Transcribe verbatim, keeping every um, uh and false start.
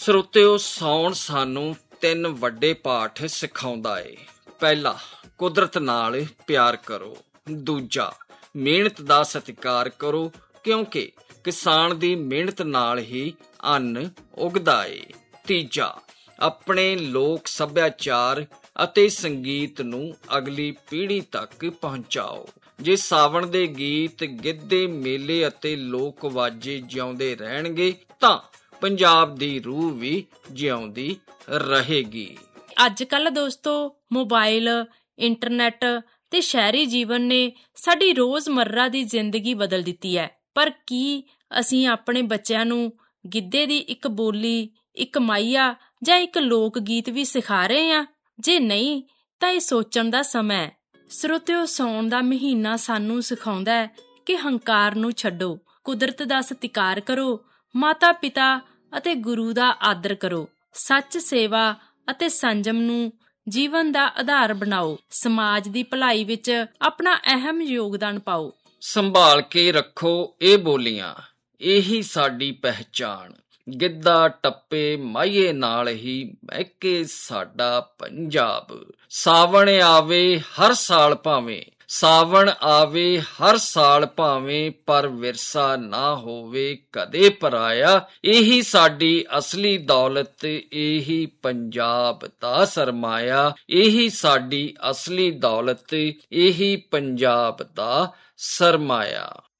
ਸਰੋਤਿਓ, ਸਾਉਣ ਸਾਨੂੰ ਤਿੰਨ ਵੱਡੇ ਪਾਠ ਸਿਖਾਉਂਦਾ ਏ। ਪਹਿਲਾ, ਕੁਦਰਤ ਨਾਲ ਪਿਆਰ ਕਰੋ। ਦੂਜਾ, ਮਿਹਨਤ ਦਾ ਸਤਿਕਾਰ ਕਰੋ, ਕਿਉਂਕਿ ਕਿਸਾਨ ਦੀ ਮਿਹਨਤ ਨਾਲ ਹੀ ਅੰਨ ਉਗਦਾ ਏ। ਤੀਜਾ, ਆਪਣੇ ਲੋਕ ਸੱਭਿਆਚਾਰ ਅਤੇ ਸੰਗੀਤ ਨੂੰ ਅਗਲੀ ਪੀੜ੍ਹੀ ਤੱਕ ਪਹੁੰਚਾਓ। ਜੇ ਸਾਵਣ ਦੇ ਗੀਤ, ਗਿੱਧੇ, ਮੇਲੇ ਅਤੇ ਲੋਕ ਵਾਜੇ ਜਿਉਂਦੇ ਰਹਿਣਗੇ ਤਾਂ ਪੰਜਾਬ ਦੀ ਰੂਹ ਵੀ ਜਿਉਂਦੀ ਰਹੇਗੀ। ਅੱਜ ਕੱਲ੍ਹ ਦੋਸਤੋ, ਮੋਬਾਈਲ, ਇੰਟਰਨੈਟ ਤੇ ਸ਼ਹਿਰੀ ਜੀਵਨ ਨੇ ਸਾਡੀ ਰੋਜ਼ਮर्रा ਦੀ ਜ਼ਿੰਦਗੀ ਬਦਲ ਦਿੱਤੀ ਹੈ। ਪਰ ਕੀ ਅਸੀਂ ਆਪਣੇ ਬੱਚਿਆਂ ਨੂੰ ਗਿੱਧੇ ਦੀ ਇੱਕ ਬੋਲੀ, ਇੱਕ ਮਾਹੀਆ ਜਾਂ ਇੱਕ ਲੋਕ ਗੀਤ ਵੀ ਸਿਖਾ ਰਹੇ ਹਾਂ? ਜੇ ਨਹੀਂ ਤਾਂ ਇਹ ਸੋਚਣ ਦਾ ਸਮਾਂ ਹੈ। ਸਰੋਤਿਓ, ਸਾਉਣ ਦਾ ਮਹੀਨਾ ਸਾਨੂੰ ਸਿਖਾਉਂਦਾ ਹੈ ਕਿ ਹੰਕਾਰ ਨੂੰ ਛੱਡੋ, ਕੁਦਰਤ ਦਾ ਸਤਿਕਾਰ ਕਰੋ, ਮਾਤਾ ਪਿਤਾ ਅਤੇ ਗੁਰੂ ਦਾ ਆਦਰ ਕਰੋ, ਸੱਚ, ਸੇਵਾ ਅਤੇ ਸੰਜਮ ਨੂੰ ਜੀਵਨ ਦਾ ਆਧਾਰ ਬਣਾਓ, ਸਮਾਜ ਦੀ ਭਲਾਈ ਵਿੱਚ ਆਪਣਾ ਅਹਿਮ ਯੋਗਦਾਨ ਪਾਓ। ਸੰਭਾਲ ਕੇ ਰੱਖੋ ਇਹ ਬੋਲੀਆਂ, ਇਹੀ ਸਾਡੀ ਪਹਿਚਾਣ। ਗਿੱਧਾ, ਟੱਪੇ, ਮਾਹੀਏ ਨਾਲ ਹੀ ਮਹਿਕੇ ਸਾਡਾ ਪੰਜਾਬ। ਸਾਵਣ ਆਵੇ ਹਰ ਸਾਲ ਭਾਵੇਂ, ਸਾਵਣ ਆਵੇ ਹਰ ਸਾਲ ਭਾਵੇਂ, ਪਰ ਵਿਰਸਾ ਨਾ ਹੋਵੇ ਕਦੇ ਪਰਾਇਆ। ਇਹੀ ਸਾਡੀ ਅਸਲੀ ਦੌਲਤ, ਇਹੀ ਪੰਜਾਬ ਦਾ ਸਰਮਾਇਆ। ਇਹੀ ਸਾਡੀ ਅਸਲੀ ਦੌਲਤ, ਇਹੀ ਪੰਜਾਬ ਦਾ ਸਰਮਾਇਆ।